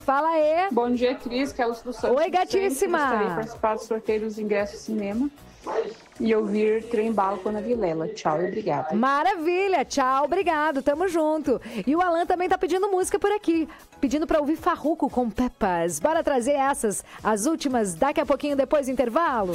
Fala aí. Bom dia, Cris, Carlos do Santos. Oi, gatíssima. Gostaria de participar do sorteio dos ingressos de cinema e ouvir Trem Bala com a Ana Vilela. Tchau e obrigada. Maravilha, tchau, obrigado, tamo junto. E o Alan também tá pedindo música por aqui, pedindo pra ouvir Farruko com Pepas. Bora trazer essas, as últimas, daqui a pouquinho depois do intervalo.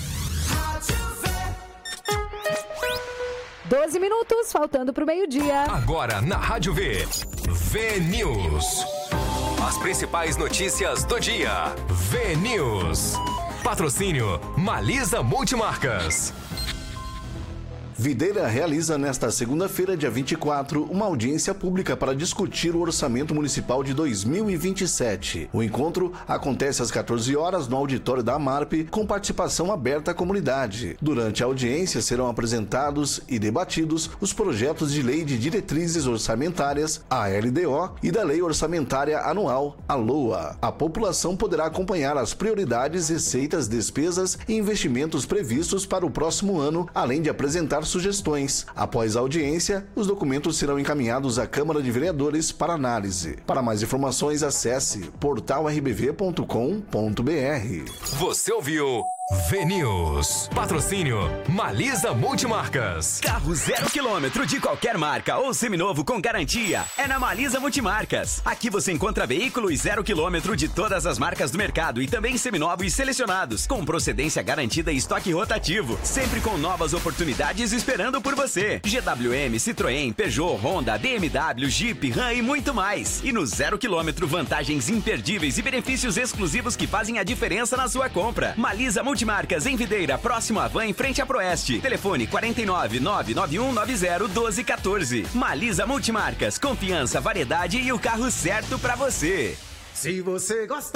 12 minutos, faltando pro meio-dia. Agora na Rádio V, V-News. As principais notícias do dia. V-News. Patrocínio Malisa Multimarcas. Videira realiza nesta segunda-feira, dia 24, uma audiência pública para discutir o orçamento municipal de 2027. O encontro acontece às 14 horas no auditório da AMARP, com participação aberta à comunidade. Durante a audiência serão apresentados e debatidos os projetos de lei de diretrizes orçamentárias, a LDO, e da Lei Orçamentária Anual, a LOA. A população poderá acompanhar as prioridades, receitas, despesas e investimentos previstos para o próximo ano, além de apresentar sugestões. Após a audiência, os documentos serão encaminhados à Câmara de Vereadores para análise. Para mais informações, acesse portalrbv.com.br. Você ouviu V-News. Patrocínio Malisa Multimarcas. Carro 0 km de qualquer marca ou seminovo com garantia é na Malisa Multimarcas. Aqui você encontra veículos 0 km de todas as marcas do mercado e também seminovos selecionados, com procedência garantida e estoque rotativo, sempre com novas oportunidades esperando por você. GWM, Citroën, Peugeot, Honda, BMW, Jeep, Ram e muito mais. E no 0 km, vantagens imperdíveis e benefícios exclusivos que fazem a diferença na sua compra. Malisa Multimarcas em Videira, próximo à Van, em frente à Proeste. Telefone 49 99190 1214. Malisa Multimarcas, confiança, variedade e o carro certo pra você. Se você gosta